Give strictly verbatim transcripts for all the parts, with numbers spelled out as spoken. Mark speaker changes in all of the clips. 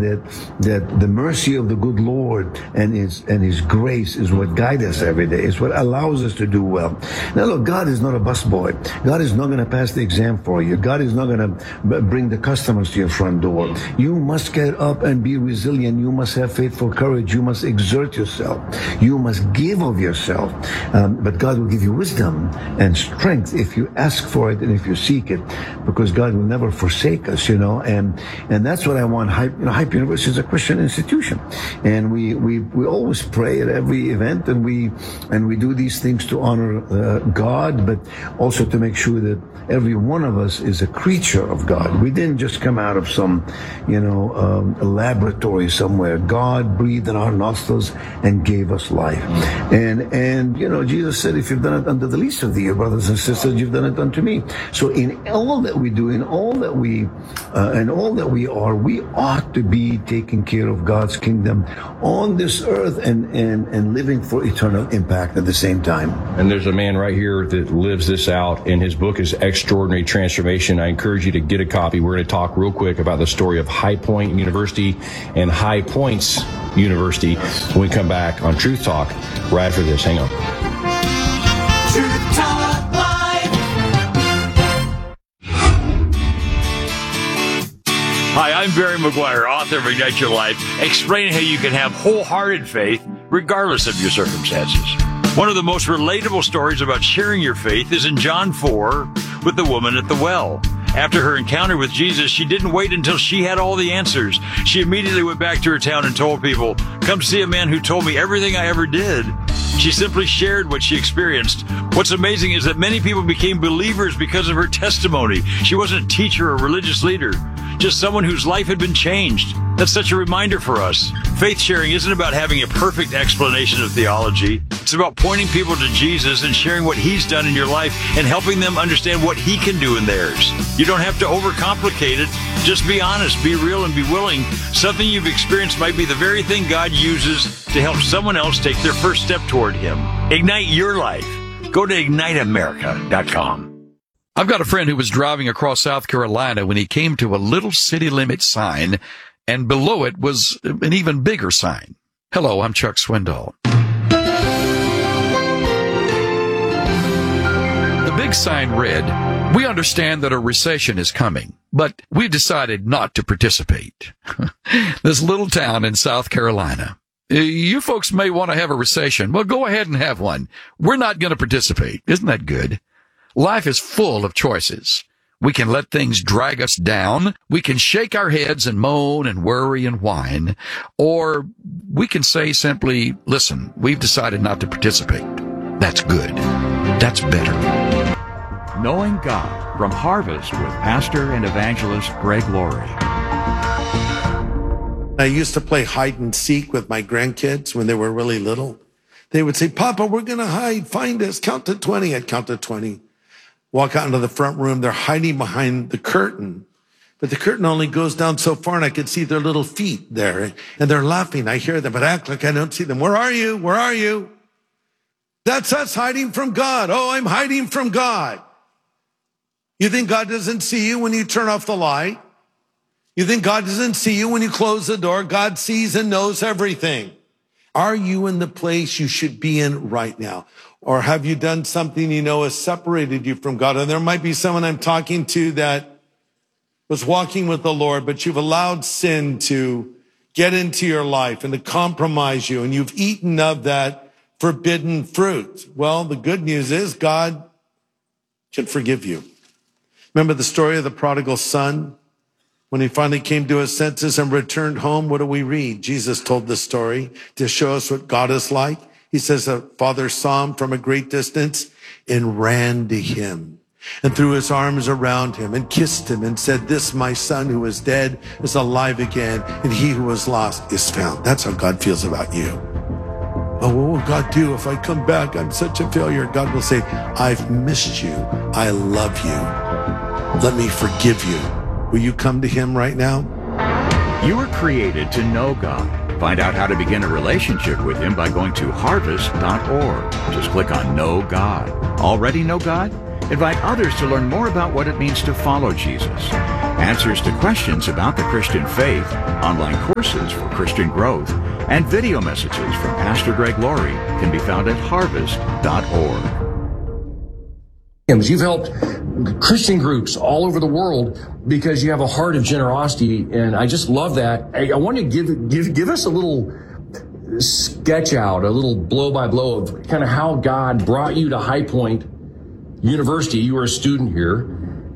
Speaker 1: that that the mercy of the good Lord and his and his grace is what guides us every day. It's what allows us to do well. Now look, God is not a busboy. God is not going to pass the exam for you. God is not going to bring the customers to your front door. You must get up and be resilient. You must have faithful courage. You must exert yourself. You must give of yourself. Um, but God will give you wisdom and strength if you ask for it and if you seek it, because God will never forsake us, you know. And and that's what I want. Hype, you know, Hype University is a Christian institution, and we we we always pray at every event, and we and we do these things to honor uh, God, but also to make sure that every one of us is a creature of God. We didn't just come out of some, you know, um, laboratory somewhere. God breathed in our nostrils and gave us life. And, and, you know, Jesus said, if you've done it unto the least of thee, your brothers and sisters, you've done it unto me. So in all that we do, in all that we, uh, in all that we are, we ought to be taking care of God's kingdom on this earth and, and, and living for eternal impact at the same time.
Speaker 2: And there's a man right here that lives this out, and his book is Extraordinary Transformation. I encourage you to get a copy. We're going to talk real quick about the story of High Point University and High Points University when we come back on Truth Talk right after this. Hang on.
Speaker 3: Truth Talk Live.
Speaker 4: Hi, I'm Barry McGuire, author of Ignite Your Life, explaining how you can have wholehearted faith regardless of your circumstances. One of the most relatable stories about sharing your faith is in John four with the woman at the well. After her encounter with Jesus, she didn't wait until she had all the answers. She immediately went back to her town and told people, "Come see a man who told me everything I ever did." She simply shared what she experienced. What's amazing is that many people became believers because of her testimony. She wasn't a teacher or religious leader, just someone whose life had been changed. That's such a reminder for us. Faith sharing isn't about having a perfect explanation of theology. It's about pointing people to Jesus and sharing what he's done in your life and helping them understand what he can do in theirs. You don't have to overcomplicate it. Just be honest, be real, and be willing. Something you've experienced might be the very thing God uses to help someone else take their first step toward him. Ignite your life. Go to ignite america dot com.
Speaker 5: I've got a friend who was driving across South Carolina when he came to a little city limit sign, and below it was an even bigger sign. Hello, I'm Chuck Swindoll. The big sign read, "We understand that a recession is coming, but we've decided not to participate." This little town in South Carolina. You folks may want to have a recession. Well, go ahead and have one. We're not going to participate. Isn't that good? Life is full of choices. We can let things drag us down. We can shake our heads and moan and worry and whine. Or we can say simply, listen, we've decided not to participate. That's good. That's better.
Speaker 6: Knowing God from Harvest with Pastor and Evangelist Greg Laurie.
Speaker 7: I used to play hide and seek with my grandkids when they were really little. They would say, "Papa, we're going to hide. Find us. Count to twenty. I'd count to twenty. Walk out into the front room. They're hiding behind the curtain. But the curtain only goes down so far, and I could see their little feet there. And they're laughing. I hear them, but I act like I don't see them. Where are you? Where are you? That's us hiding from God. Oh, I'm hiding from God. You think God doesn't see you when you turn off the light? You think God doesn't see you when you close the door? God sees and knows everything. Are you in the place you should be in right now? Or have you done something you know has separated you from God? And there might be someone I'm talking to that was walking with the Lord, but you've allowed sin to get into your life and to compromise you, and you've eaten of that forbidden fruit. Well, the good news is God can forgive you. Remember the story of the prodigal son? When he finally came to his senses and returned home, what do we read? Jesus told the story to show us what God is like. He says the father saw him from a great distance and ran to him and threw his arms around him and kissed him and said, "This, my son who was dead, is alive again, and he who was lost is found." That's how God feels about you. Oh, what will God do if I come back? I'm such a failure. God will say, "I've missed you. I love you. Let me forgive you." Will you come to him right now?
Speaker 6: You were created to know God. Find out how to begin a relationship with him by going to harvest dot org. Just click on Know God. Already know God? invite others to learn more about what it means to follow Jesus. Answers to questions about the Christian faith, online courses for Christian growth, and video messages from Pastor Greg Laurie can be found at harvest dot org.
Speaker 2: You've helped Christian groups all over the world because you have a heart of generosity, and I just love that. I, I want to give give give us a little sketch out, a little blow by blow of kind of how God brought you to High Point University. You were a student here,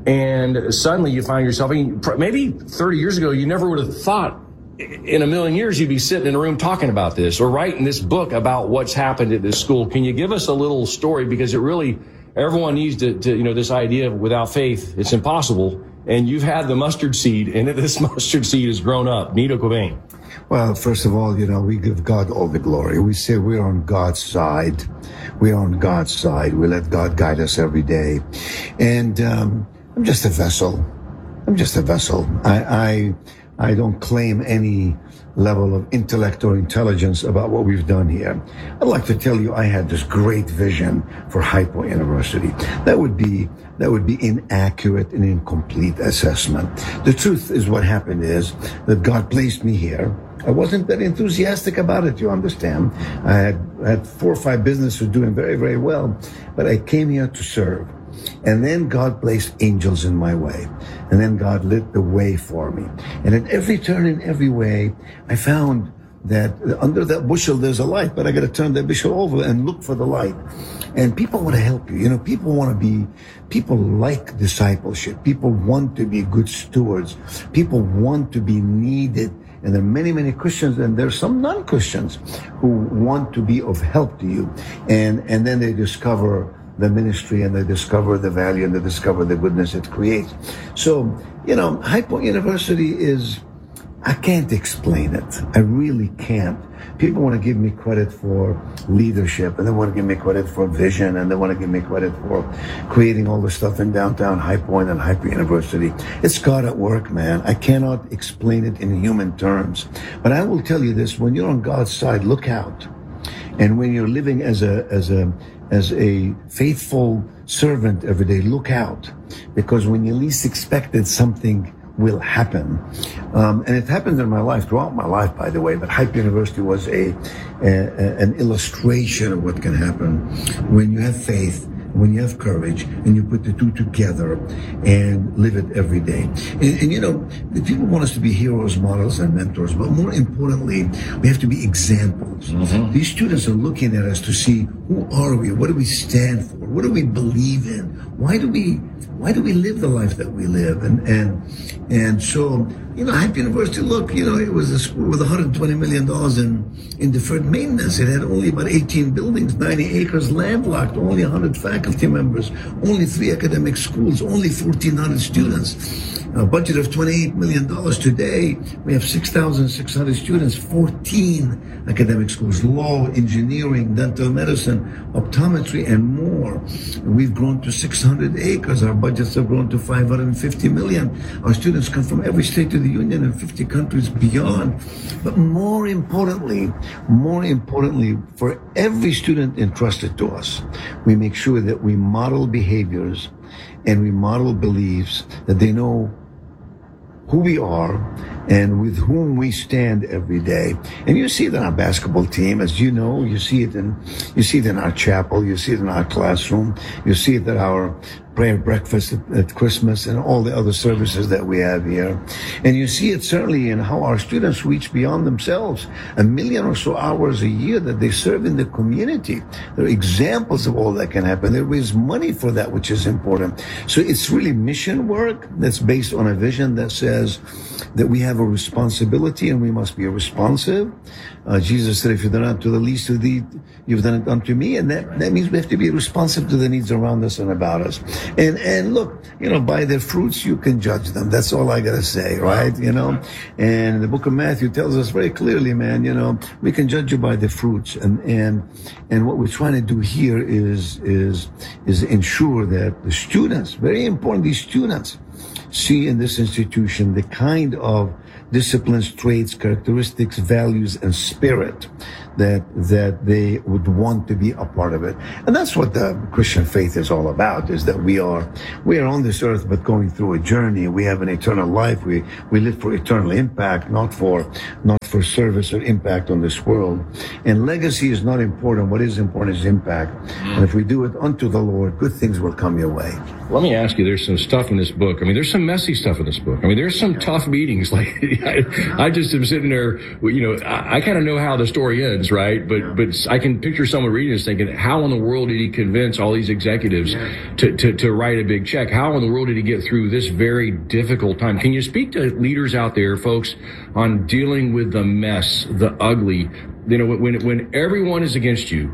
Speaker 2: and suddenly you find yourself, I mean, maybe thirty years ago, you never would have thought in a million years you'd be sitting in a room talking about this or writing this book about what's happened at this school. Can you give us a little story? Because it really, everyone needs to, to you know, this idea of without faith, it's impossible. And you've had the mustard seed, and this mustard seed has grown up. Nito Cobain.
Speaker 1: Well, first of all, you know, we give God all the glory. We say we're on God's side. We're on God's side. We let God guide us every day. And um, I'm just a vessel. I'm just a vessel. I, I, I don't claim any level of intellect or intelligence about what we've done here. I'd like to tell you I had this great vision for High Point University. That would be that would be inaccurate and incomplete assessment. The truth is what happened is that God placed me here. I wasn't that enthusiastic about it, you understand. I had, had four or five businesses doing very, very well, but I came here to serve. And then God placed angels in my way. And then God lit the way for me. And at every turn in every way, I found that under that bushel there's a light, but I got to turn that bushel over and look for the light. And people want to help you. You know, people want to be, people like discipleship. People want to be good stewards. People want to be needed. And there are many, many Christians, and there's some non-Christians who want to be of help to you. And, and then they discover the ministry, and they discover the value, and they discover the goodness it creates. So, you know, High Point University is, I can't explain it. I really can't. People want to give me credit for leadership, and they want to give me credit for vision, and they want to give me credit for creating all the stuff in downtown High Point and High Point University. It's God at work, man. I cannot explain it in human terms. But I will tell you this, when you're on God's side, look out. And when you're living as a, as a, as a faithful servant every day, look out. Because when you least expect it, something will happen. Um, and it happened in my life, throughout my life, by the way, but High Point University was a, a an illustration of what can happen when you have faith, when you have courage, and you put the two together and live it every day. And, and you know, the people want us to be heroes, models, and mentors, but more importantly, we have to be examples. Mm-hmm. These students are looking at us to see, who are we? What do we stand for? What do we believe in? Why do we why do we live the life that we live? And and and so, you know, High Point University, look, you know, it was a school with one hundred twenty million dollars in, in deferred maintenance. It had only about eighteen buildings, ninety acres landlocked, only one hundred faculty members, only three academic schools, only fourteen hundred students. A budget of twenty-eight million dollars today. We have six thousand six hundred students, fourteen academic schools, law, engineering, dental medicine, optometry, and more. We've grown to six hundred acres. Our budgets have grown to five hundred fifty million. Our students come from every state of the union and fifty countries beyond. But more importantly, more importantly, for every student entrusted to us, we make sure that we model behaviors and we model beliefs, that they know who we are and with whom we stand every day. And you see it in our basketball team, as you know, you see it in, you see it in our chapel, you see it in our classroom, you see it at our prayer breakfast at, at Christmas and all the other services that we have here. And you see it certainly in how our students reach beyond themselves. A million or so hours a year that they serve in the community. There are examples of all that can happen. They raise money for that, which is important. So it's really mission work that's based on a vision that says that we have a responsibility and we must be responsive. Uh, Jesus said, if you've done it to the least of these, you've done it unto me. And that, that means we have to be responsive to the needs around us and about us. And, and look, you know, by their fruits, you can judge them. That's all I got to say, right? You know, and the book of Matthew tells us very clearly, man, you know, we can judge you by the fruits. And, and, and what we're trying to do here is, is, is ensure that the students, very important, these students see in this institution the kind of disciplines, traits, characteristics, values, and spirit that that they would want to be a part of it. And that's what the Christian faith is all about, is that we are we are on this earth but going through a journey. We have an eternal life. We we live for eternal impact, not for not for service or impact on this world. And legacy is not important. What is important is impact. And if we do it unto the Lord, good things will come your way.
Speaker 2: Let me ask you, there's some stuff in this book. I mean, there's some messy stuff in this book. I mean, there's some tough meetings. Like, I, I just am sitting there, you know, I, I kind of know how the story ends, right? But but I can picture someone reading this thinking, how in the world did he convince all these executives to, to, to write a big check? How in the world did he get through this very difficult time? Can you speak to leaders out there, folks, on dealing with the mess, the ugly? You know, when when everyone is against you,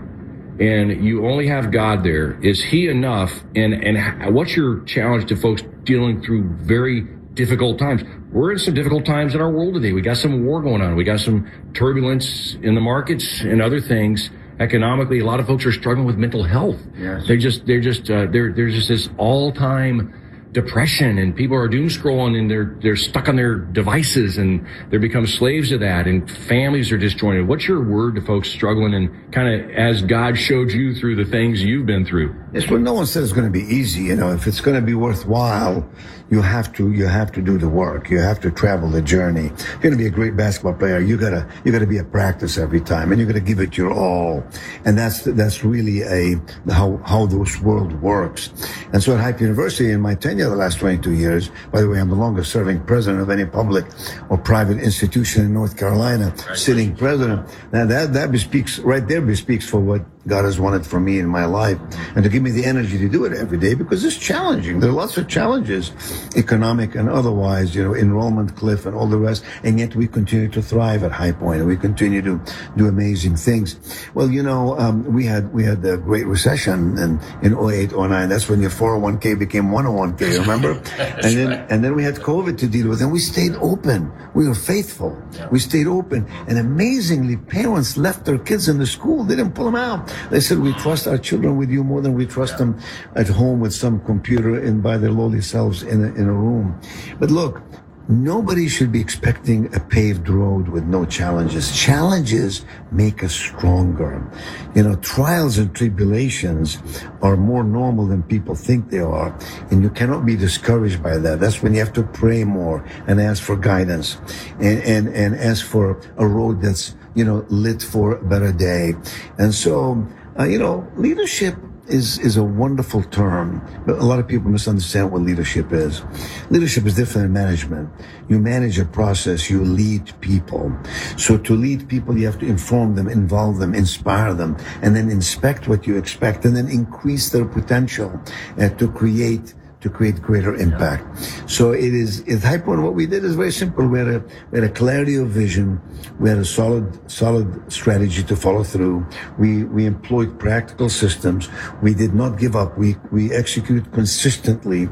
Speaker 2: and you only have God there, is he enough? And, and what's your challenge to folks dealing through very difficult times? We're in some difficult times in our world today. We got some war going on. We got some turbulence in the markets and other things. Economically, a lot of folks are struggling with mental health. Yes. They just, they're just, uh, they're, there's just this all-time depression, and people are doom scrolling, and they're they're stuck on their devices, and they become slaves to that, and families are disjointed. What's your word to folks struggling, and kind of as God showed you through the things you've been through?
Speaker 1: Yes, well, no one says it's going to be easy. You know, if it's going to be worthwhile, you have to you have to do the work. You have to travel the journey. If you're going to be a great basketball player, you gotta you gotta be at practice every time, and you gotta give it your all. And that's that's really a how how this world works. And so at Hype University, in my tenure the last twenty-two years, by the way, I'm the longest serving president of any public or private institution in North Carolina, sitting president. Now that that bespeaks right there bespeaks for what God has wanted for me in my life, and to give me the energy to do it every day, because it's challenging. There are lots of challenges, economic and otherwise, you know, enrollment cliff and all the rest, and yet we continue to thrive at High Point, and we continue to do amazing things. Well, you know, um, we had we had the Great Recession in in oh eight, oh nine. That's when your four oh one k became one oh one k, remember? and then right. and then we had COVID to deal with, and we stayed open. We were faithful. Yeah. We stayed open, and amazingly, parents left their kids in the school. They didn't pull them out. They said, we trust our children with you more than we trust them at home with some computer and by their lowly selves in a, in a room. But look, nobody should be expecting a paved road with no challenges. Challenges make us stronger. You know, trials and tribulations are more normal than people think they are, and you cannot be discouraged by that. That's when you have to pray more and ask for guidance and, and, and ask for a road that's, you know, lit for a better day. And so, uh, you know, leadership is is a wonderful term, but a lot of people misunderstand what leadership is. Leadership is different than management. You manage a process, you lead people. So to lead people, you have to inform them, involve them, inspire them, and then inspect what you expect, and then increase their potential uh, to create to create greater impact. So it is, at High Point, what we did is very simple. We had a, we had a clarity of vision. We had a solid, solid strategy to follow through. We, we employed practical systems. We did not give up. We, we executed consistently.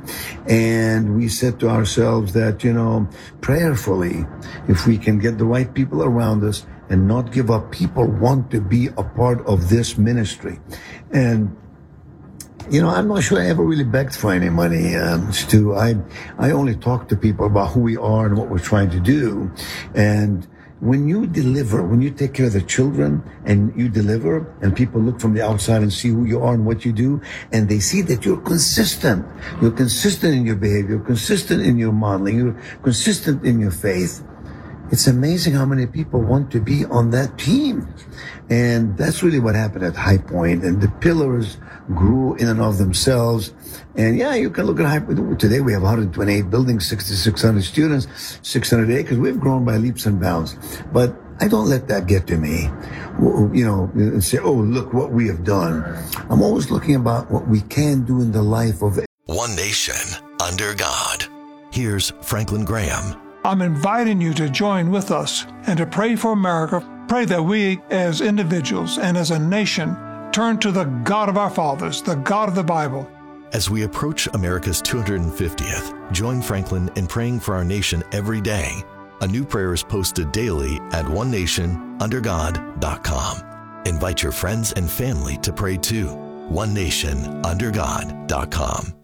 Speaker 1: And we said to ourselves that, you know, prayerfully, if we can get the right people around us and not give up, people want to be a part of this ministry. And you know, I'm not sure I ever really begged for any money, um, Stu. I, I only talk to people about who we are and what we're trying to do. And when you deliver, when you take care of the children and you deliver, and people look from the outside and see who you are and what you do, and they see that you're consistent. You're consistent in your behavior, you're consistent in your modeling, you're consistent in your faith. It's amazing how many people want to be on that team. And that's really what happened at High Point. And the pillars grew in and of themselves. And yeah, you can look at High Point. Today we have one hundred twenty-eight buildings, six thousand six hundred students, six hundred acres. We've grown by leaps and bounds. But I don't let that get to me, you know, and say, oh, look what we have done. I'm always looking about what we can do in the life of
Speaker 3: One Nation Under God. Here's Franklin Graham.
Speaker 8: I'm inviting you to join with us and to pray for America. Pray that we as individuals and as a nation turn to the God of our fathers, the God of the Bible.
Speaker 3: As we approach America's two hundred fiftieth, join Franklin in praying for our nation every day. A new prayer is posted daily at one nation under god dot com. Invite your friends and family to pray too. one nation under god dot com.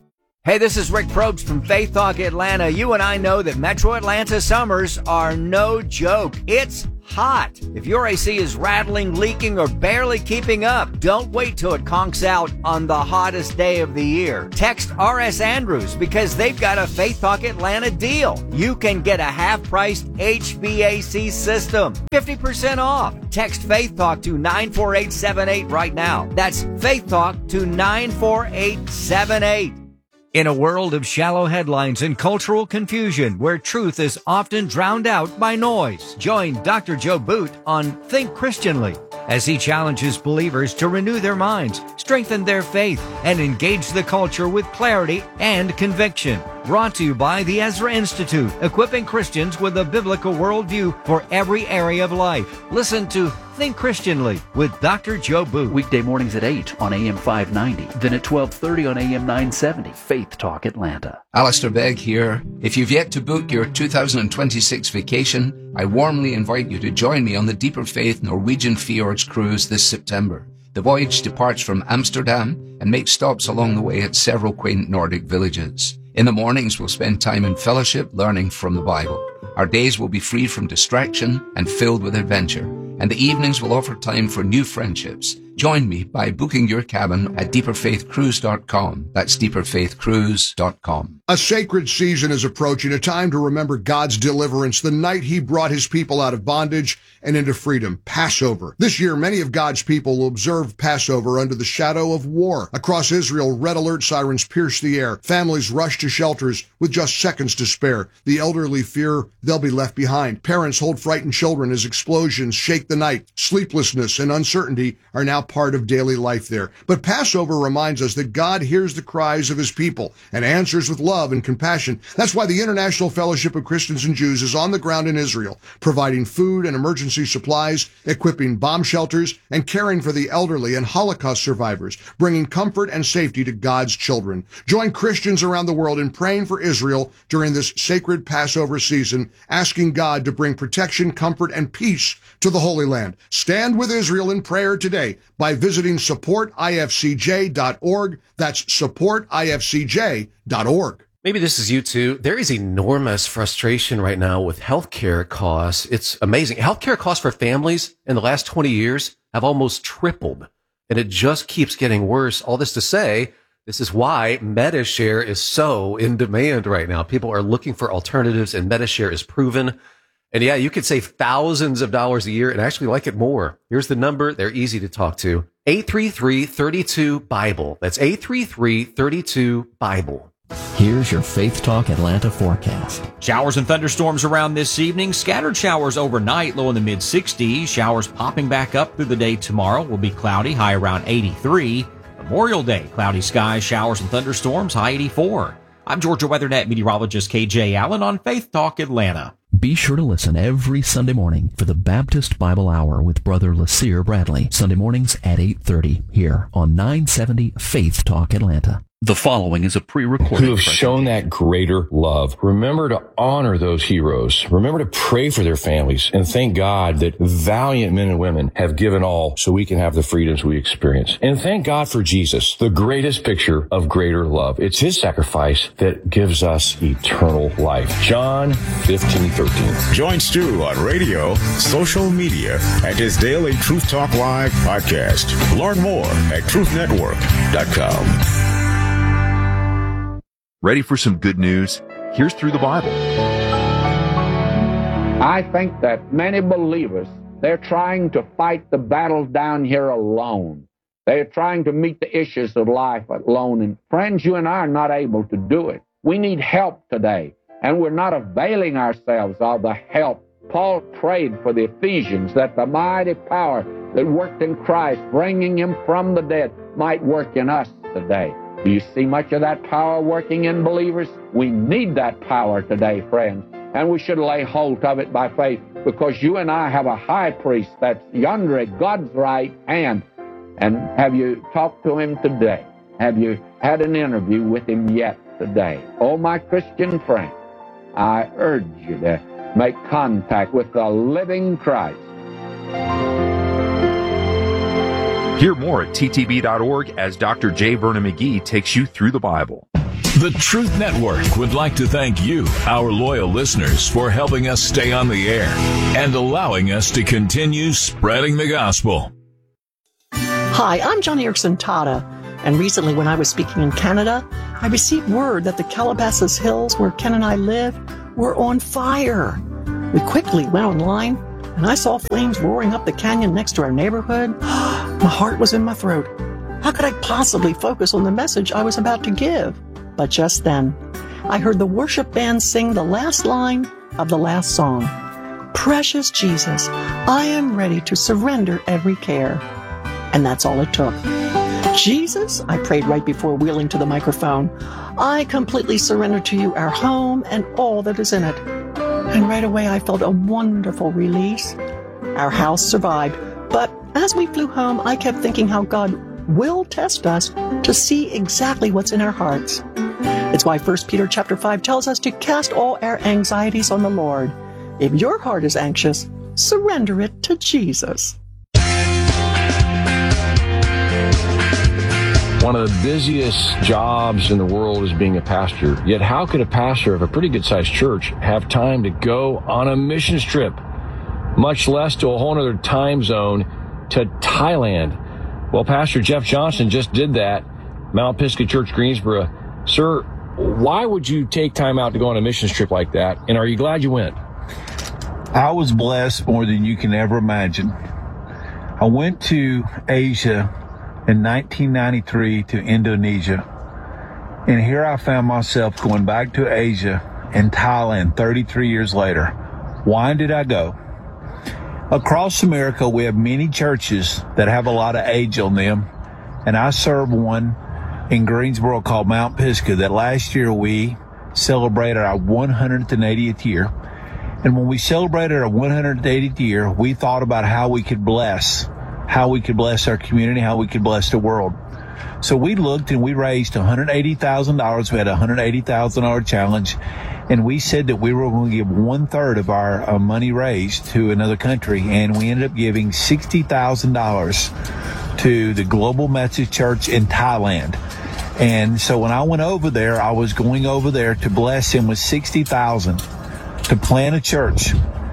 Speaker 9: Hey, this is Rick Probst from Faith Talk Atlanta. You and I know that Metro Atlanta summers are no joke. It's hot. If your A C is rattling, leaking, or barely keeping up, don't wait till it conks out on the hottest day of the year. Text R S Andrews because they've got a Faith Talk Atlanta deal. You can get a half-priced H V A C system, fifty percent off. Text Faith Talk to nine four eight seven eight right now. That's Faith Talk to nine four eight seven eight. In a world of shallow headlines and cultural confusion where truth is often drowned out by noise, join Doctor Joe Boot on Think Christianly as he challenges believers to renew their minds, strengthen their faith, and engage the culture with clarity and conviction. Brought to you by the Ezra Institute, equipping Christians with a biblical worldview for every area of life. Listen to Think Christianly with Doctor Joe Boot.
Speaker 10: Weekday mornings at eight on A M five ninety, then at twelve thirty on A M nine seventy. Faith Talk Atlanta.
Speaker 11: Alistair Begg here. If you've yet to book your two thousand twenty-six vacation, I warmly invite you to join me on the Deeper Faith Norwegian Fjords cruise this September. The voyage departs from Amsterdam and makes stops along the way at several quaint Nordic villages. In the mornings, we'll spend time in fellowship learning from the Bible. Our days will be free from distraction and filled with adventure, and the evenings will offer time for new friendships. Join me by booking your cabin at deeper faith cruise dot com. That's deeper faith cruise dot com.
Speaker 12: A sacred season is approaching, a time to remember God's deliverance, the night he brought his people out of bondage and into freedom, Passover. This year, many of God's people will observe Passover under the shadow of war. Across Israel, red alert sirens pierce the air. Families rush to shelters with just seconds to spare. The elderly fear they'll be left behind. Parents hold frightened children as explosions shake the night. Sleeplessness and uncertainty are now part of daily life there. But Passover reminds us that God hears the cries of his people and answers with love and compassion. That's why the International Fellowship of Christians and Jews is on the ground in Israel, providing food and emergency supplies, equipping bomb shelters, and caring for the elderly and Holocaust survivors, bringing comfort and safety to God's children. Join Christians around the world in praying for Israel during this sacred Passover season, asking God to bring protection, comfort, and peace to the Holy Land. Stand with Israel in prayer today by visiting support I F C J dot org. That's support I F C J dot org.
Speaker 13: Maybe this is you too. There is enormous frustration right now with healthcare costs. It's amazing. Healthcare costs for families in the last twenty years have almost tripled, and it just keeps getting worse. All this to say, this is why Medi-Share is so in demand right now. People are looking for alternatives, and Medi-Share is proven. And yeah, you could save thousands of dollars a year and actually like it more. Here's the number. They're easy to talk to. eight three three, three two, Bible. That's eight three three, three two, Bible.
Speaker 14: Here's your Faith Talk Atlanta forecast.
Speaker 15: Showers and thunderstorms around this evening. Scattered showers overnight, low in the mid sixties. Showers popping back up through the day tomorrow. Will be cloudy, high around eighty-three. Memorial Day, cloudy skies, showers and thunderstorms, high eighty-four. I'm Georgia WeatherNet meteorologist K J Allen on Faith Talk Atlanta.
Speaker 14: Be sure to listen every Sunday morning for the Baptist Bible Hour with Brother LaSire Bradley. Sunday mornings at eight thirty here on nine seventy Faith Talk Atlanta.
Speaker 10: The following is a pre-recorded
Speaker 2: who have shown that greater love. Remember to honor those heroes. Remember to pray for their families, and thank God that valiant men and women have given all so we can have the freedoms we experience. And thank God for Jesus, the greatest picture of greater love. It's his sacrifice that gives us eternal life. John fifteen thirteen.
Speaker 16: Join Stu on radio, social media, and his daily Truth Talk Live podcast. Learn more at truth network dot com.
Speaker 17: Ready for some good news? Here's Through the Bible.
Speaker 18: I think that many believers, they're trying to fight the battles down here alone. They're trying to meet the issues of life alone. And friends, you and I are not able to do it. We need help today, and we're not availing ourselves of the help. Paul prayed for the Ephesians that the mighty power that worked in Christ, bringing him from the dead, might work in us today. Do you see much of that power working in believers? We need that power today, friends, and we should lay hold of it by faith, because you and I have a high priest that's yonder at God's right hand. And have you talked to him today? Have you had an interview with him yet today? Oh, my Christian friend, I urge you to make contact with the living Christ.
Speaker 17: Hear more at T T B dot org as Doctor J. Vernon McGee takes you through the Bible.
Speaker 19: The Truth Network would like to thank you, our loyal listeners, for helping us stay on the air and allowing us to continue spreading the gospel.
Speaker 20: Hi, I'm Johnny Erickson Tata, and recently when I was speaking in Canada, I received word that the Calabasas Hills, where Ken and I live, were on fire. We quickly went online, and I saw flames roaring up the canyon next to our neighborhood. My heart was in my throat. How could I possibly focus on the message I was about to give? But just then, I heard the worship band sing the last line of the last song. Precious Jesus, I am ready to surrender every care. And that's all it took. Jesus, I prayed right before wheeling to the microphone, I completely surrender to you our home and all that is in it. And right away I felt a wonderful release. Our house survived, but as we flew home, I kept thinking how God will test us to see exactly what's in our hearts. It's why First Peter chapter five tells us to cast all our anxieties on the Lord. If your heart is anxious, surrender it to Jesus.
Speaker 2: One of the busiest jobs in the world is being a pastor. Yet how could a pastor of a pretty good-sized church have time to go on a missions trip, much less to a whole other time zone to Thailand? Well, Pastor Jeff Johnson just did that, Mount Pisgah Church, Greensboro. Sir, why would you take time out to go on a missions trip like that? And are you glad you went?
Speaker 21: I was blessed more than you can ever imagine. I went to Asia in nineteen ninety-three to Indonesia. And here I found myself going back to Asia and Thailand thirty-three years later. Why did I go? Across America, we have many churches that have a lot of age on them. And I serve one in Greensboro called Mount Pisgah that last year we celebrated our one hundred eightieth year. And when we celebrated our one hundred eightieth year, we thought about how we could bless, how we could bless our community, how we could bless the world. So we looked and we raised one hundred eighty thousand dollars. We had a one hundred eighty thousand dollars challenge. And we said that we were going to give one third of our uh, money raised to another country. And we ended up giving sixty thousand dollars to the Global Message Church in Thailand. And so when I went over there, I was going over there to bless him with sixty thousand dollars to plant a church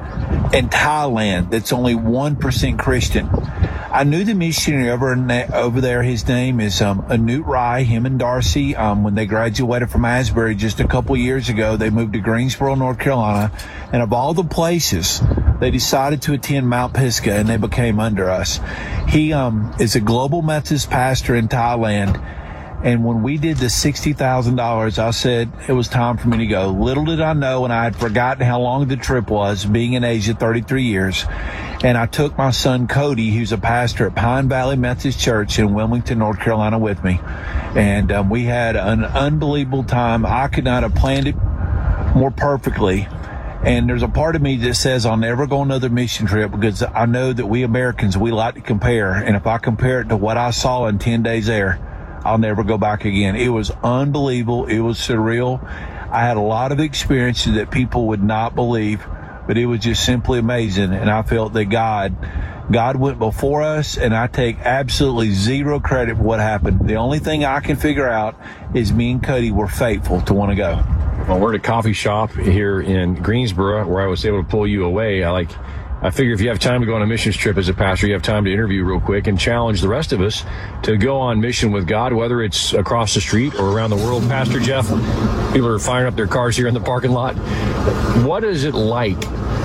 Speaker 21: in Thailand that's only one percent Christian. I knew the missionary over over there. His name is um, Anut Rai. Him and Darcy, um, when they graduated from Asbury just a couple years ago, they moved to Greensboro, North Carolina. And of all the places, they decided to attend Mount Pisgah, and they became under us. He um, is a global Methodist pastor in Thailand. And when we did the sixty thousand dollars, I said it was time for me to go. Little did I know, and I had forgotten how long the trip was, being in Asia thirty-three years. And I took my son, Cody, who's a pastor at Pine Valley Methodist Church in Wilmington, North Carolina, with me. And um, we had an unbelievable time. I could not have planned it more perfectly. And there's a part of me that says I'll never go on another mission trip because I know that we Americans, we like to compare. And if I compare it to what I saw in ten days there, I'll never go back again. It was unbelievable. It was surreal. I had a lot of experiences that people would not believe, but it was just simply amazing. And I felt that God, God went before us, and I take absolutely zero credit for what happened. The only thing I can figure out is me and Cody were faithful to want to go.
Speaker 2: Well, we're at a coffee shop here in Greensboro where I was able to pull you away. I like, I figure if you have time to go on a missions trip as a pastor, you have time to interview real quick and challenge the rest of us to go on mission with God, whether it's across the street or around the world. Pastor Jeff, people are firing up their cars here in the parking lot. What is it like?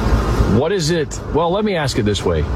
Speaker 2: What is it? Well, let me ask it this way.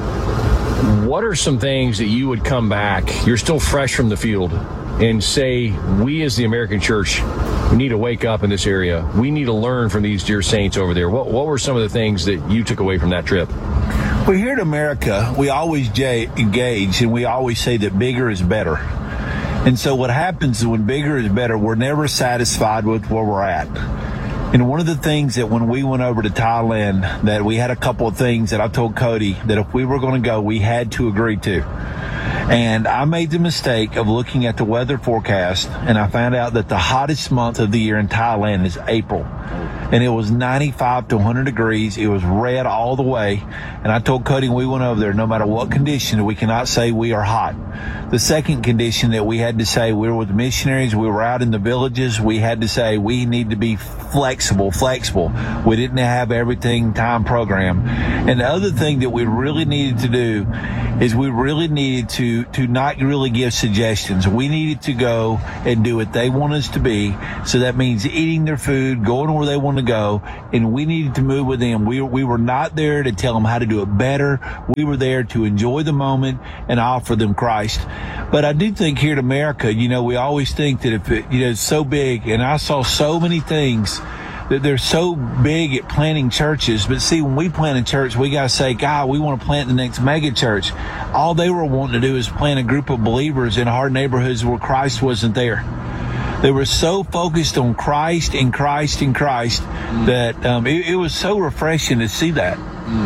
Speaker 2: What are some things that you would come back, you're still fresh from the field, and say, we as the American church, we need to wake up in this area. We need to learn from these dear saints over there. What, what were some of the things that you took away from that trip?
Speaker 21: Well, here in America, we always j- engage and we always say that bigger is better. And so what happens is when bigger is better, we're never satisfied with where we're at. And one of the things that when we went over to Thailand, that we had a couple of things that I told Cody that if we were going to go, we had to agree to. And I made the mistake of looking at the weather forecast, and I found out that the hottest month of the year in Thailand is April. And it was ninety-five to one hundred degrees. It was red all the way. And I told Cody when we went over there, no matter what condition, we cannot say we are hot. The second condition that we had to say, we were with missionaries, we were out in the villages, we had to say we need to be flexible, flexible. We didn't have everything time programmed. And the other thing that we really needed to do is we really needed to, to not really give suggestions. We needed to go and do what they want us to be. So that means eating their food, going where they want to go, and we needed to move with them. We, we were not there to tell them how to do it better. We were there to enjoy the moment and offer them Christ. But I do think here in America, you know, we always think that if it, you know, it's so big, and I saw so many things that they're so big at planting churches. But see, when we plant a church, we got to say, God, we want to plant the next mega church. All they were wanting to do is plant a group of believers in hard neighborhoods where Christ wasn't there. They were so focused on Christ and Christ and Christ that um, it, it was so refreshing to see that.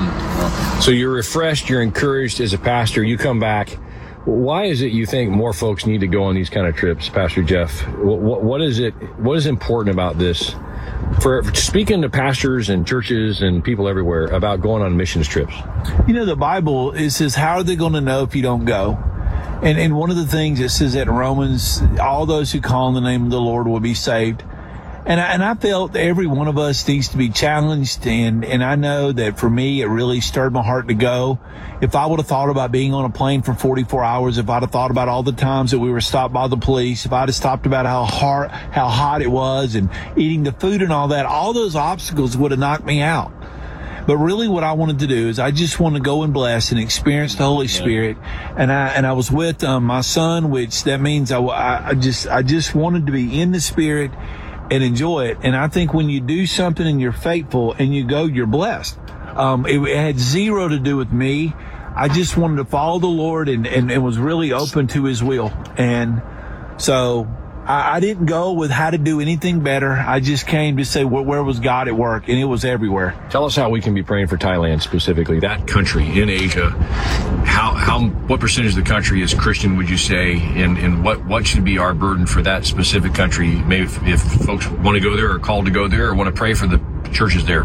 Speaker 2: Mm. So you're refreshed, you're encouraged as a pastor, you come back. Why is it you think more folks need to go on these kind of trips, Pastor Jeff? What, what is it, what is important about this? For, for speaking to pastors and churches and people everywhere about going on missions trips.
Speaker 21: You know, the Bible, it says, how are they going to know if you don't go? And and one of the things it says that in Romans, all those who call on the name of the Lord will be saved. And I, and I felt every one of us needs to be challenged. And, and I know that for me, it really stirred my heart to go. If I would have thought about being on a plane for forty-four hours, if I'd have thought about all the times that we were stopped by the police, if I'd have stopped about how hard, how hot it was and eating the food and all that, all those obstacles would have knocked me out. But really what I wanted to do is I just want to go and bless and experience the Holy Spirit. And I, and I was with um, my son, which that means I, I just, I just wanted to be in the Spirit and enjoy it. And I think when you do something and you're faithful and you go, you're blessed. Um, it, it had zero to do with me. I just wanted to follow the Lord and, and, and was really open to His will. And so I, I didn't go with how to do anything better. I just came to say, well, where was God at work? And it was everywhere.
Speaker 2: Tell us how we can be praying for Thailand specifically, that country in Asia. How, how, what percentage of the country is Christian, would you say? And, and what, what should be our burden for that specific country? Maybe if, if folks want to go there or called to go there or want to pray for the churches there.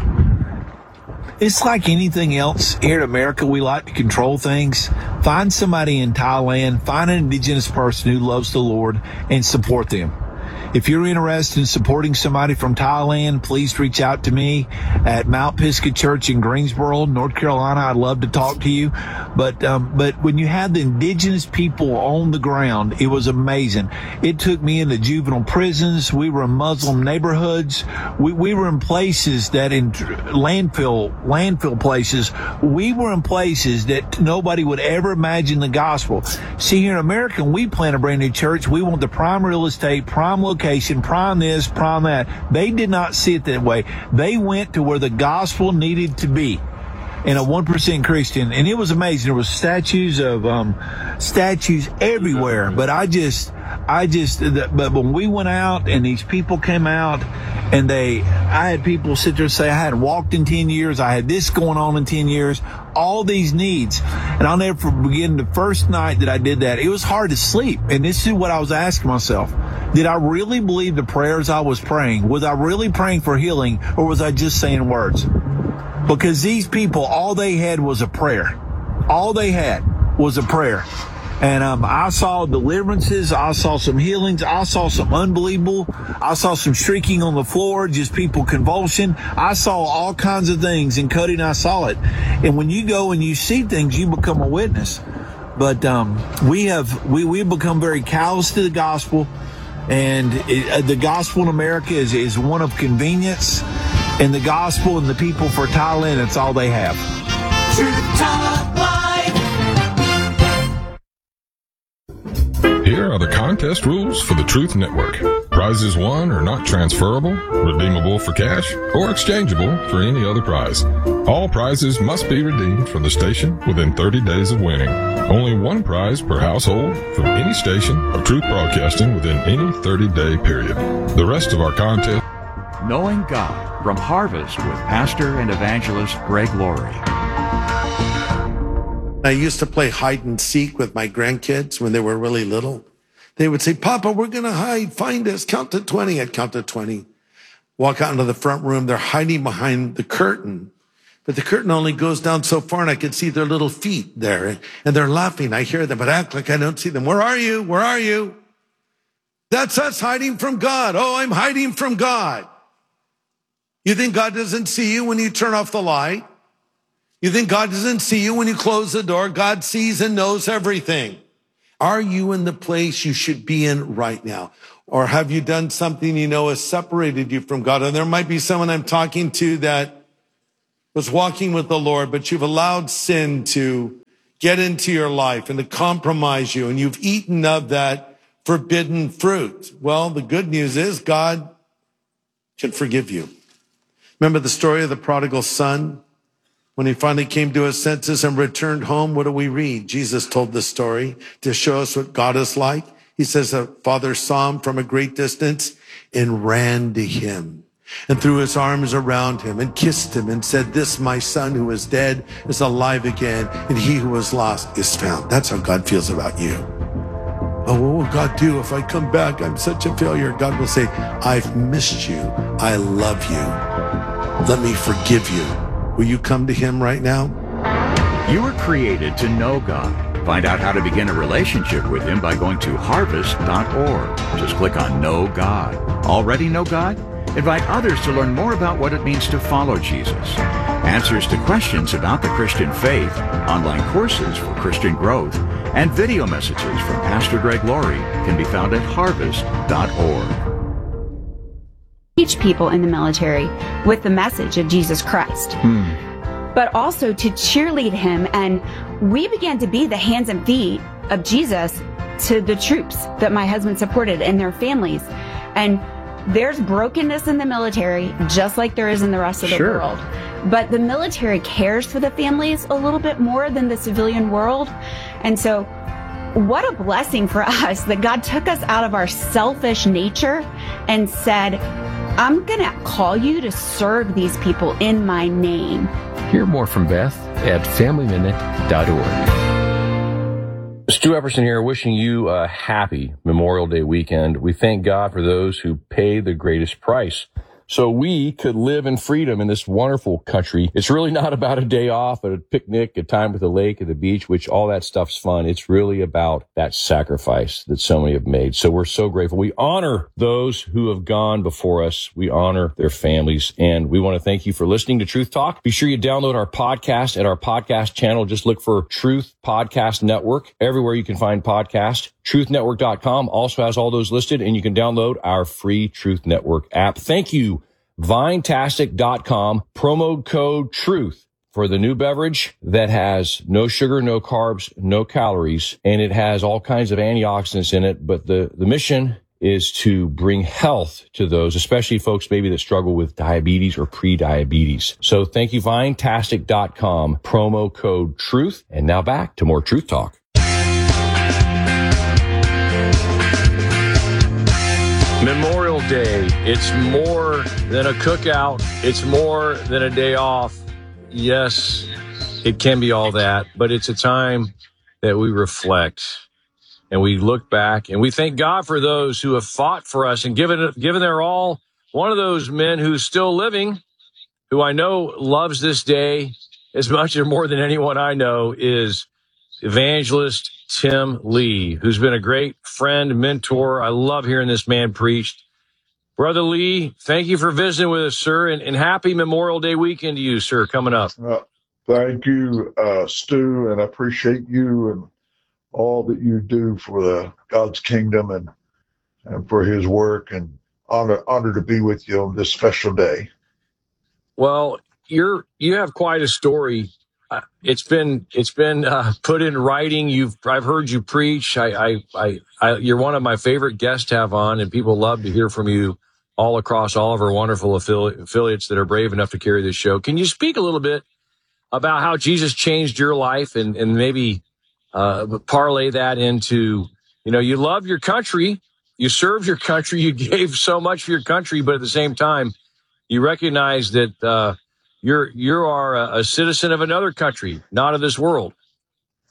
Speaker 21: It's like anything else. Here in America, we like to control things. Find somebody in Thailand, find an indigenous person who loves the Lord, and support them. If you're interested in supporting somebody from Thailand, please reach out to me at Mount Pisgah Church in Greensboro, North Carolina. I'd love to talk to you. But um, but when you have the indigenous people on the ground, it was amazing. It took me into juvenile prisons. We were in Muslim neighborhoods. We we were in places that in landfill landfill places. We were in places that nobody would ever imagine the gospel. See, here in America, when we plant a brand new church, we want the prime real estate, prime location, prime this, prime that. They did not see it that way. They went to where the gospel needed to be. And a one percent Christian. And it was amazing. There was statues of, um, statues everywhere. But I just, I just, but when we went out and these people came out and they, I had people sit there and say, I hadn't walked in ten years. I had this going on in ten years, all these needs. And I'll never forget the first night that I did that, it was hard to sleep. And this is what I was asking myself. Did I really believe the prayers I was praying? Was I really praying for healing, or was I just saying words? Because these people, all they had was a prayer. All they had was a prayer. And um, I saw deliverances. I saw some healings. I saw some unbelievable. I saw some shrieking on the floor, just people convulsion. I saw all kinds of things, and Cody and I saw it. And when you go and you see things, you become a witness. But um, we have we we've become very callous to the gospel, and it, uh, the gospel in America is is one of convenience. And the gospel and the people for Thailand, that's all they have.
Speaker 4: Truth Talk Live.
Speaker 22: Here are the contest rules for the Truth Network. Prizes won are not transferable, redeemable for cash, or exchangeable for any other prize. All prizes must be redeemed from the station within thirty days of winning. Only one prize per household from any station of Truth Broadcasting within any thirty-day period. The rest of our contest...
Speaker 6: Knowing God from Harvest with Pastor and Evangelist Greg Laurie.
Speaker 5: I used to play hide and seek with my grandkids when they were really little. They would say, Papa, we're going to hide. Find us. Count to twenty. I'd count to twenty. Walk out into the front room. They're hiding behind the curtain. But the curtain only goes down so far, and I can see their little feet there. And they're laughing. I hear them, but I act like I don't see them. Where are you? Where are you? That's us hiding from God. Oh, I'm hiding from God. You think God doesn't see you when you turn off the light? You think God doesn't see you when you close the door? God sees and knows everything. Are you in the place you should be in right now? Or have you done something you know has separated you from God? And there might be someone I'm talking to that was walking with the Lord, but you've allowed sin to get into your life and to compromise you, and you've eaten of that forbidden fruit. Well, the good news is God can forgive you. Remember the story of the prodigal son? When he finally came to his senses and returned home, what do we read? Jesus told the story to show us what God is like. He says the father saw him from a great distance and ran to him and threw his arms around him and kissed him and said, this, my son who is dead, is alive again, and he who was lost is found. That's how God feels about you. Oh, what will God do if I come back? I'm such a failure. God will say, I've missed you. I love you. Let me forgive you. Will you come to him right now?
Speaker 6: You were created to know God. Find out how to begin a relationship with him by going to harvest dot org. Just click on Know God. Already know God? Invite others to learn more about what it means to follow Jesus. Answers to questions about the Christian faith, online courses for Christian growth, and video messages from Pastor Greg Laurie can be found at harvest dot org.
Speaker 7: Teach people in the military with the message of Jesus Christ, hmm. but also to cheerlead him. And we began to be the hands and feet of Jesus to the troops that my husband supported and their families. And there's brokenness in the military, just like there is in the rest of the
Speaker 6: Sure.
Speaker 7: world. But the military cares for the families a little bit more than the civilian world. And so what a blessing for us that God took us out of our selfish nature and said, I'm going to call you to serve these people in my name.
Speaker 2: Hear more from Beth at family minute dot org. Stu Epperson here, wishing you a happy Memorial Day weekend. We thank God for those who pay the greatest price so we could live in freedom in this wonderful country. It's really not about a day off, a picnic, a time at the lake, at the beach, which all that stuff's fun. It's really about that sacrifice that so many have made. So we're so grateful. We honor those who have gone before us. We honor their families. And we want to thank you for listening to Truth Talk. Be sure you download our podcast at our podcast channel. Just look for Truth Podcast Network everywhere you can find podcasts. truth network dot com also has all those listed, and you can download our free Truth Network app. Thank you, Vinetastic dot com, promo code TRUTH for the new beverage that has no sugar, no carbs, no calories, and it has all kinds of antioxidants in it. But the, the mission is to bring health to those, especially folks maybe that struggle with diabetes or pre-diabetes. So thank you, Vinetastic dot com, promo code TRUTH. And now back to more Truth Talk. Memorial Day, it's more than a cookout. It's more than a day off. Yes, it can be all that, but it's a time that we reflect and we look back and we thank God for those who have fought for us and given, given their all. One of those men who's still living, who I know loves this day as much or more than anyone I know, is Evangelist Tim Lee, who's been a great friend, mentor. I love hearing this man preach. Brother Lee, thank you for visiting with us, sir, and, and happy Memorial Day weekend to you, sir, coming up.
Speaker 23: Uh, thank you, uh, Stu, and I appreciate you and all that you do for the God's kingdom and, and for his work, and honor, honor to be with you on this special day.
Speaker 2: Well, you're, you have quite a story. Uh, it's been it's been uh, put in writing. You've I've heard you preach. I, I, I, I you're one of my favorite guests to have on, and people love to hear from you all across all of our wonderful affili- affiliates that are brave enough to carry this show. Can you speak a little bit about how Jesus changed your life, and and maybe uh, parlay that into, you know, you love your country, you served your country, you gave so much for your country, but at the same time, you recognize that. Uh, You're you are a, a citizen of another country, not of this world.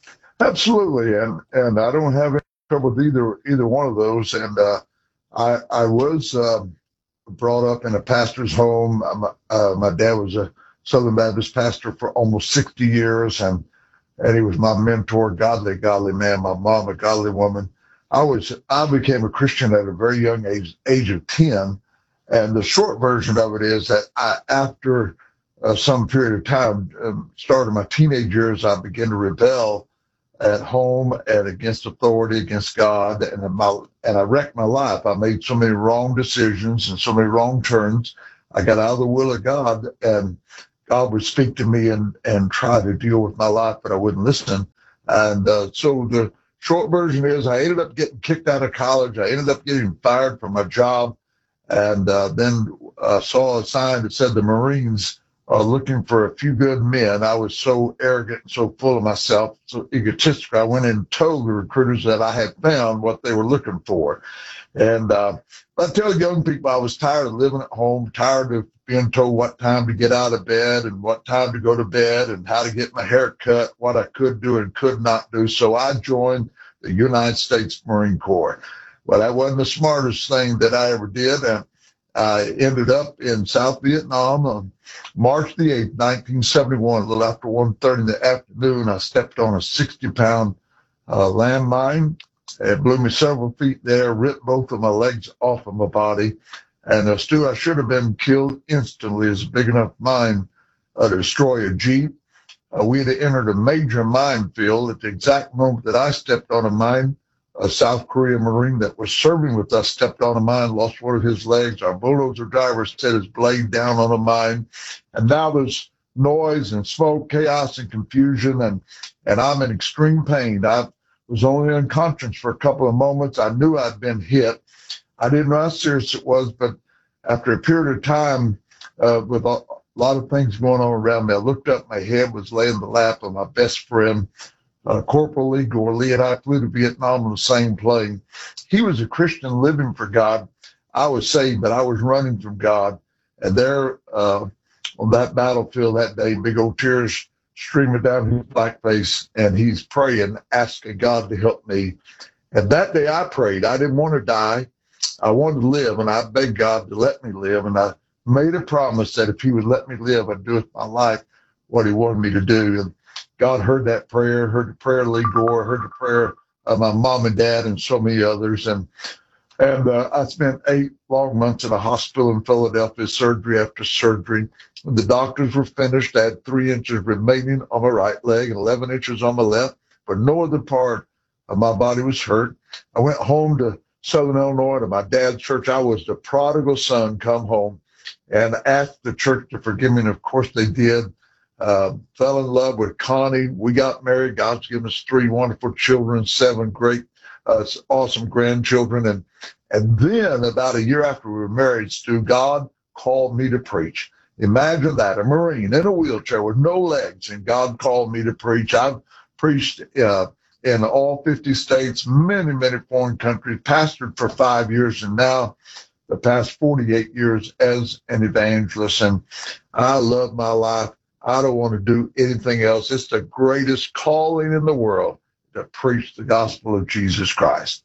Speaker 23: Absolutely, and and I don't have any trouble with either either one of those. And uh, I I was uh, brought up in a pastor's home. Uh, uh, my dad was a Southern Baptist pastor for almost sixty years, and and he was my mentor, godly, godly man. My mom, a godly woman. I was I became a Christian at a very young age, age of ten, and the short version of it is that I, after uh, some period of time, um, started my teenage years, I began to rebel at home and against authority, against God, and my and I wrecked my life. I made so many wrong decisions and so many wrong turns. I got out of the will of God, and God would speak to me and and try to deal with my life, but I wouldn't listen. And uh, so the short version is I ended up getting kicked out of college. I ended up getting fired from my job, and uh, then uh, saw a sign that said the Marines are looking for a few good men. I was so arrogant and so full of myself, so egotistical. I went and told the recruiters that I had found what they were looking for. And uh, I tell young people I was tired of living at home, tired of being told what time to get out of bed and what time to go to bed and how to get my hair cut, what I could do and could not do. So I joined the United States Marine Corps. Well, that wasn't the smartest thing that I ever did. And I ended up in South Vietnam on March the eighth, nineteen seventy-one, a little after one thirty in the afternoon. I stepped on a sixty pound uh, landmine. It blew me several feet there, ripped both of my legs off of my body. And uh, Stu, I should have been killed instantly. It's a big enough mine uh, to destroy a Jeep. Uh, we had entered a major minefield at the exact moment that I stepped on a mine. A South Korean Marine that was serving with us stepped on a mine, lost one of his legs. Our bulldozer driver set his blade down on a mine. And now there's noise and smoke, chaos and confusion, and, and I'm in extreme pain. I was only unconscious for a couple of moments. I knew I'd been hit. I didn't know how serious it was, but after a period of time, uh, with a lot of things going on around me, I looked up, my head was laying in the lap of my best friend, Uh, Corporal Lee Gorley, and I flew to Vietnam on the same plane. He was a Christian living for God. I was saved, but I was running from God. And there uh, on that battlefield that day, big old tears streaming down his black face, and he's praying, asking God to help me. And that day I prayed. I didn't want to die. I wanted to live, and I begged God to let me live. And I made a promise that if he would let me live, I'd do with my life what he wanted me to do. And God heard that prayer, heard the prayer of Lee Gore, heard the prayer of my mom and dad and so many others. And and uh, I spent eight long months in a hospital in Philadelphia, surgery after surgery. When the doctors were finished, I had three inches remaining on my right leg and eleven inches on my left, but no other part of my body was hurt. I went home to Southern Illinois to my dad's church. I was the prodigal son come home and asked the church to forgive me. And of course they did. Uh, fell in love with Connie. We got married. God's given us three wonderful children, seven great, uh, awesome grandchildren. And, and then about a year after we were married, Stu, God called me to preach. Imagine that, a Marine in a wheelchair with no legs, and God called me to preach. I've preached uh, in all fifty states, many, many foreign countries, pastored for five years, and now the past forty-eight years as an evangelist. And I love my life. I don't want to do anything else. It's the greatest calling in the world to preach the gospel of Jesus Christ.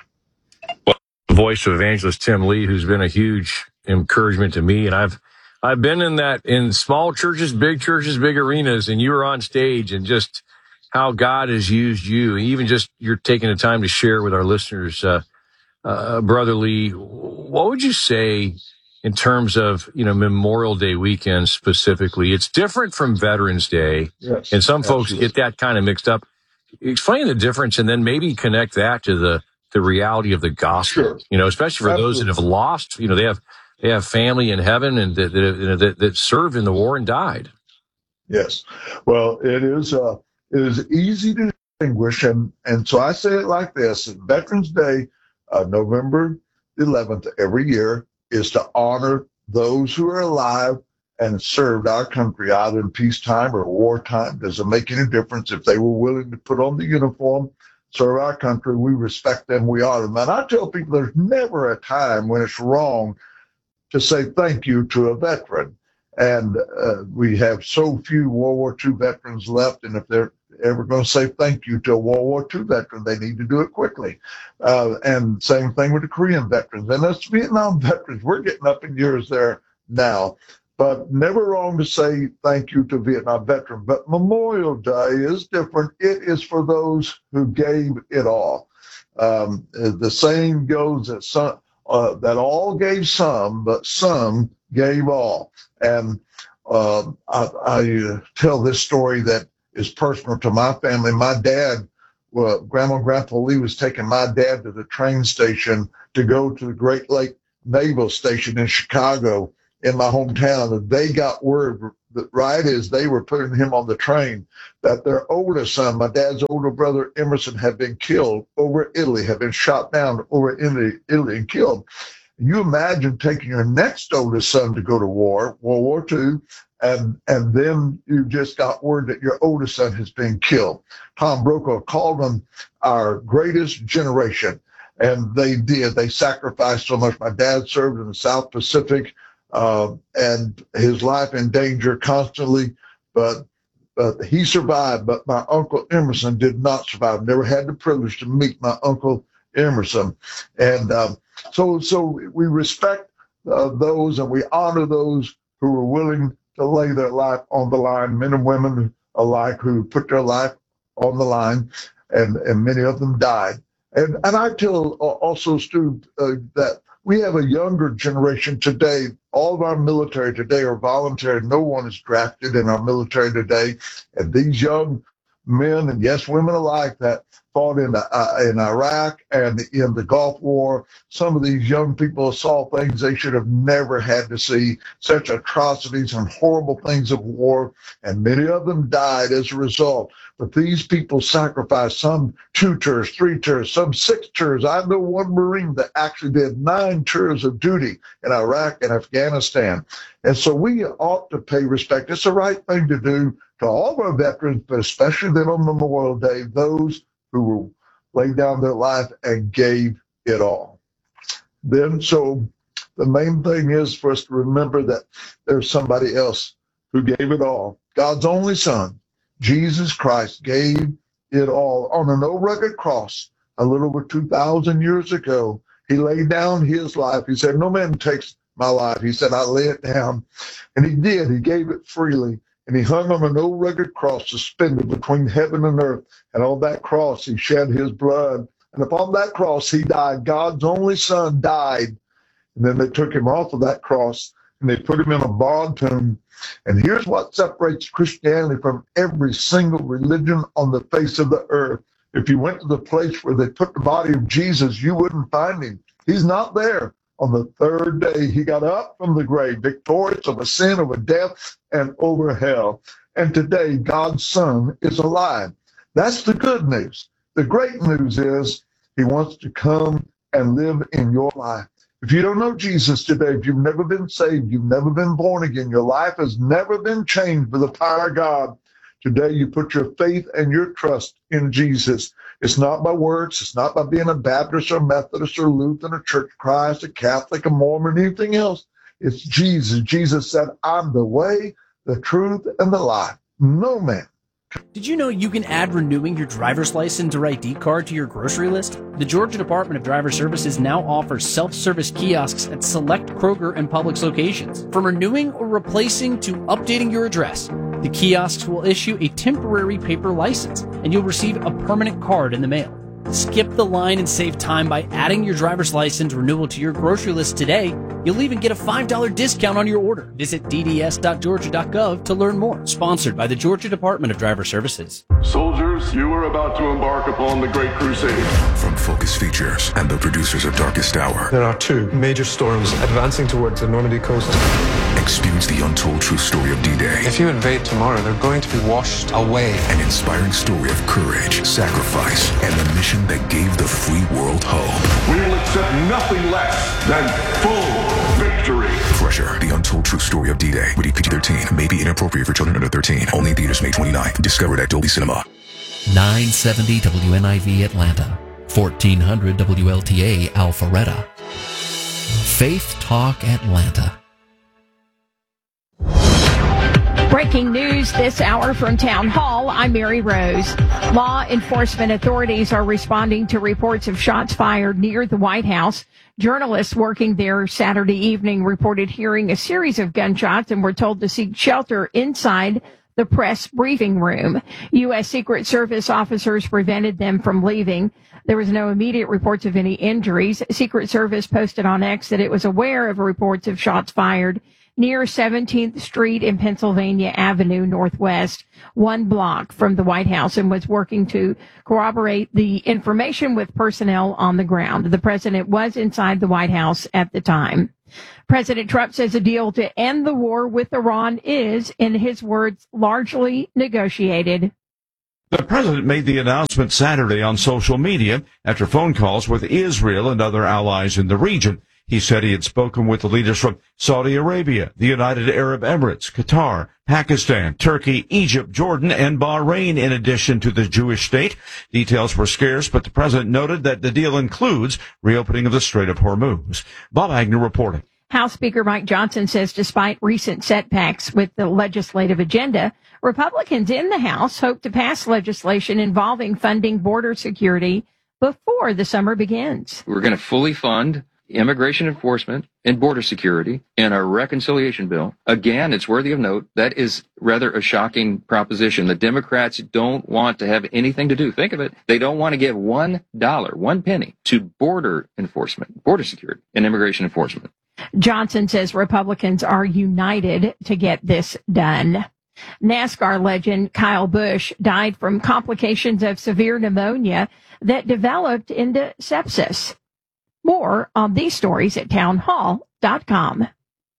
Speaker 2: Well, the voice of evangelist Tim Lee, who's been a huge encouragement to me. And I've, I've been in that in small churches, big churches, big arenas, and you were on stage, and just how God has used you. Even just you're taking the time to share with our listeners, uh, uh, Brother Lee, what would you say in terms of, you know, Memorial Day weekend specifically? It's different from Veterans Day.
Speaker 23: Yes,
Speaker 2: and some folks
Speaker 23: absolutely.
Speaker 2: get that kind of mixed up. Explain the difference, and then maybe connect that to the, the reality of the gospel,
Speaker 23: Sure.
Speaker 2: you know, especially for
Speaker 23: Absolutely.
Speaker 2: those that have lost, you know, they have, they have family in heaven and that, that, that, that served in the war and died.
Speaker 23: Yes. Well, it is, uh, it is easy to distinguish. And, and so I say it like this: Veterans Day, uh, November eleventh every year, is to honor those who are alive and served our country either in peacetime or wartime. Doesn't make any difference. If they were willing to put on the uniform, serve our country, we respect them, we honor them. And I tell people there's never a time when it's wrong to say thank you to a veteran. And uh, we have so few World War Two veterans left, and if there ever going to say thank you to a World War Two veteran, they need to do it quickly. Uh, and same thing with the Korean veterans. And us Vietnam veterans, we're getting up in years there now. But never wrong to say thank you to a Vietnam veteran. But Memorial Day is different. It is for those who gave it all. Um, the saying goes that some, uh, that all gave some, but some gave all. And uh, I, I tell this story that is personal to my family. My dad, well, Grandma and Grandpa Lee was taking my dad to the train station to go to the Great Lake Naval Station in Chicago in my hometown. And they got word that right as they were putting him on the train that their oldest son, my dad's older brother Emerson, had been killed over Italy, had been shot down over Italy, Italy and killed. You imagine taking your next oldest son to go to war, World War Two, and and then you just got word that your oldest son has been killed. Tom Brokaw called them our greatest generation, and they did. They sacrificed so much. My dad served in the South Pacific, uh, and his life in danger constantly, but but he survived. But my Uncle Emerson did not survive. Never had the privilege to meet my Uncle Emerson, and um, so so we respect uh, those and we honor those who were willing to lay their life on the line, men and women alike who put their life on the line, and, and many of them died. And and I tell also, Stu, uh, that we have a younger generation today. All of our military today are voluntary. No one is drafted in our military today. And these young men, and yes, women alike, that fought in uh, in Iraq and in the Gulf War. Some of these young people saw things they should have never had to see, such atrocities and horrible things of war, and many of them died as a result. But these people sacrificed, some two tours, three tours, some six tours. I know one Marine that actually did nine tours of duty in Iraq and Afghanistan. And so we ought to pay respect. It's the right thing to do to all of our veterans, but especially then on Memorial Day, those who laid down their life and gave it all. Then, so the main thing is for us to remember that there's somebody else who gave it all. God's only Son, Jesus Christ, gave it all on an old rugged cross a little over two thousand years ago. He laid down his life. He said, no man takes my life. He said, I lay it down. And he did. He gave it freely. And he hung on an old rugged cross suspended between heaven and earth. And on that cross, he shed his blood. And upon that cross, he died. God's only Son died. And then they took him off of that cross and they put him in a borrowed tomb. And here's what separates Christianity from every single religion on the face of the earth. If you went to the place where they put the body of Jesus, you wouldn't find him. He's not there. On the third day, he got up from the grave, victorious over sin, over death, and over hell. And today, God's Son is alive. That's the good news. The great news is he wants to come and live in your life. If you don't know Jesus today, if you've never been saved, you've never been born again, your life has never been changed by the power of God, today you put your faith and your trust in Jesus. It's not by works. It's not by being a Baptist or Methodist or Lutheran or Church of Christ, a Catholic, a Mormon, anything else. It's Jesus. Jesus said, I'm the way, the truth, and the life. No man.
Speaker 1: Did you know you can add renewing your driver's license or I D card to your grocery list? The Georgia Department of Driver Services now offers self-service kiosks at select Kroger and Publix locations. From renewing or replacing to updating your address, the kiosks will issue a temporary paper license, and you'll receive a permanent card in the mail. Skip the line and save time by adding your driver's license renewal to your grocery list today. You'll even get a five dollars discount on your order. Visit d d s dot georgia dot gov to learn more. Sponsored by the Georgia Department of Driver Services.
Speaker 3: Soldiers, you are about to embark upon the Great Crusade.
Speaker 8: From Focus Features and the producers of Darkest Hour.
Speaker 24: There are two major storms advancing towards the Normandy coast.
Speaker 8: Experience the untold true story of D-Day.
Speaker 24: If you invade tomorrow, they're going to be washed away.
Speaker 8: An inspiring story of courage, sacrifice, and the mission that gave the free world hope.
Speaker 3: We will accept nothing less than full victory.
Speaker 8: Crusher, the untold true story of D-Day. Rated P G thirteen. May be inappropriate for children under thirteen. Only in theaters May twenty-ninth. Discovered at Dolby Cinema.
Speaker 14: nine seventy W N I V Atlanta. fourteen hundred W L T A Alpharetta. Faith Talk Atlanta.
Speaker 9: Breaking news this hour from Town Hall. I'm Mary Rose. Law enforcement authorities are responding to reports of shots fired near the White House. Journalists working there Saturday evening reported hearing a series of gunshots and were told to seek shelter inside the press briefing room. U S. Secret Service officers prevented them from leaving. There was no immediate reports of any injuries. Secret Service posted on X that it was aware of reports of shots fired near seventeenth Street and Pennsylvania Avenue Northwest, one block from the White House, and was working to corroborate the information with personnel on the ground. The president was inside the White House at the time. President Trump says a deal to end the war with Iran is, in his words, largely negotiated.
Speaker 11: The president made the announcement Saturday on social media after phone calls with Israel and other allies in the region. He said he had spoken with the leaders from Saudi Arabia, the United Arab Emirates, Qatar, Pakistan, Turkey, Egypt, Jordan, and Bahrain, in addition to the Jewish state. Details were scarce, but the president noted that the deal includes reopening of the Strait of Hormuz. Bob Agnew reporting.
Speaker 9: House Speaker Mike Johnson says despite recent setbacks with the legislative agenda, Republicans in the House hope to pass legislation involving funding border security before the summer begins.
Speaker 12: We're going to fully fund immigration enforcement and border security in a reconciliation bill. Again, it's worthy of note, that is rather a shocking proposition. The Democrats don't want to have anything to do. Think of it. They don't want to give one dollar, one penny to border enforcement, border security and immigration enforcement.
Speaker 9: Johnson says Republicans are united to get this done. NASCAR legend Kyle Busch died from complications of severe pneumonia that developed into sepsis. More on these stories at town hall dot com.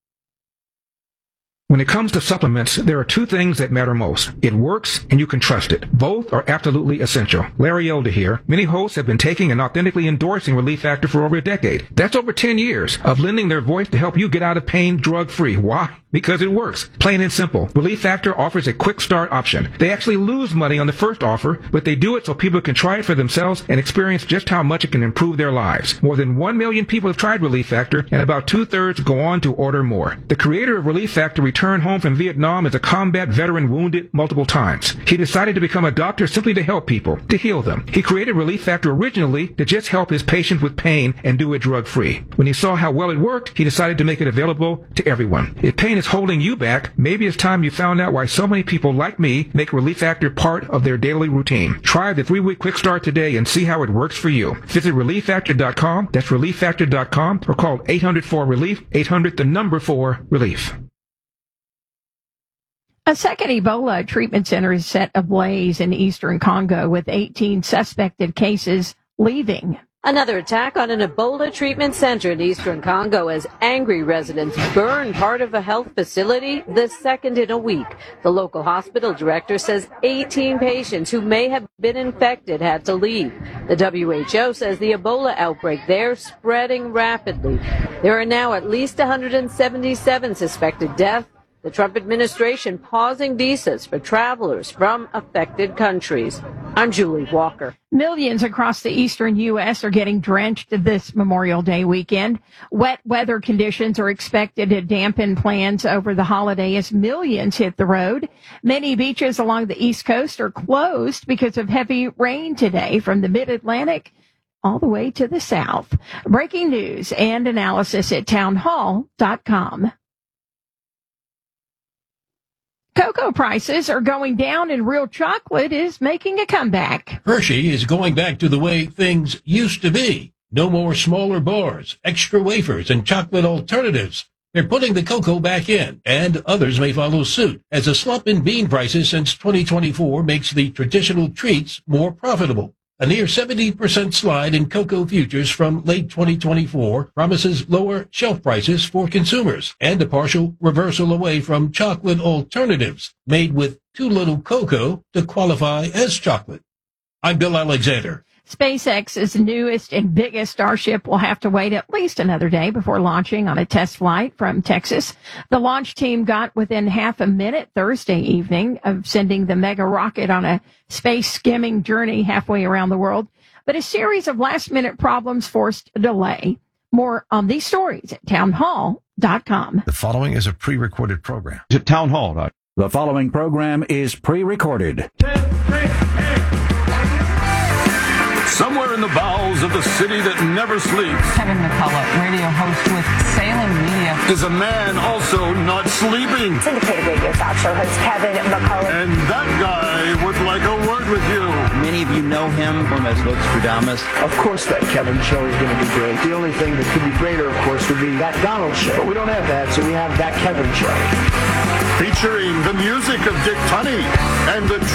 Speaker 13: When it comes to supplements, there are two things that matter most. It works and you can trust it. Both are absolutely essential. Larry Elder here. Many hosts have been taking and authentically endorsing Relief Factor for over a decade. That's over ten years of lending their voice to help you get out of pain drug-free. Why? Because it works. Plain and simple. Relief Factor offers a quick start option. They actually lose money on the first offer, but they do it so people can try it for themselves and experience just how much it can improve their lives. More than one million people have tried Relief Factor, and about two-thirds go on to order more. The creator of Relief Factor returned home from Vietnam as a combat veteran wounded multiple times. He decided to become a doctor simply to help people, to heal them. He created Relief Factor originally to just help his patients with pain and do it drug-free. When he saw how well it worked, he decided to make it available to everyone. If pain is holding you back, maybe it's time you found out why so many people like me make Relief Factor part of their daily routine. Try the three-week quick start today and see how it works for you. Visit relief factor dot com, that's relief factor dot com, or call eight hundred four relief, eight hundred the number four relief.
Speaker 9: A second Ebola treatment center is set ablaze in eastern Congo with eighteen suspected cases leaving.
Speaker 25: Another attack on an Ebola treatment center in eastern Congo as angry residents burned part of a health facility, the second in a week. The local hospital director says eighteen patients who may have been infected had to leave. The W H O says the Ebola outbreak there spreading rapidly. There are now at least one hundred seventy-seven suspected deaths. The Trump administration pausing visas for travelers from affected countries. I'm Julie Walker.
Speaker 9: Millions across the eastern U S are getting drenched this Memorial Day weekend. Wet weather conditions are expected to dampen plans over the holiday as millions hit the road. Many beaches along the East Coast are closed because of heavy rain today from the mid-Atlantic all the way to the south. Breaking news and analysis at town hall dot com. Cocoa prices are going down and real chocolate is making a comeback.
Speaker 26: Hershey is going back to the way things used to be. No more smaller bars, extra wafers, and chocolate alternatives. They're putting the cocoa back in, and others may follow suit, as a slump in bean prices since twenty twenty-four makes the traditional treats more profitable. A near seventy percent slide in cocoa futures from late twenty twenty-four promises lower shelf prices for consumers and a partial reversal away from chocolate alternatives made with too little cocoa to qualify as chocolate. I'm Bill Alexander.
Speaker 9: SpaceX's newest and biggest Starship will have to wait at least another day before launching on a test flight from Texas. The launch team got within half a minute Thursday evening of sending the mega rocket on a space skimming journey halfway around the world, but a series of last-minute problems forced a delay. More on these stories at town hall dot com.
Speaker 27: The following is a pre-recorded program.
Speaker 11: At town hall dot com.
Speaker 10: The following program is pre-recorded.
Speaker 15: Somewhere in the bowels of the city that never sleeps,
Speaker 16: Kevin McCullough, radio host with Salem Media,
Speaker 15: is a man also not sleeping.
Speaker 17: Syndicated radio talk show host Kevin McCullough.
Speaker 15: And that guy would like a word with you.
Speaker 18: Many of you know him from as Nostradamus.
Speaker 19: Of course that Kevin show is going to be great. The only thing that could be greater, of course, would be that Donald show. But we don't have that, so we have that Kevin show.
Speaker 15: Featuring the music of Dick Tunney and the